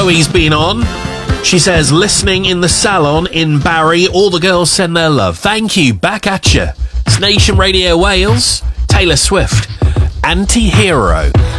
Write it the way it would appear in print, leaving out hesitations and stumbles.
Chloe's been on. She says, listening in the salon in Barry. All the girls send their love. Thank you. Back at you. It's Nation Radio Wales. Taylor Swift. Anti-Hero.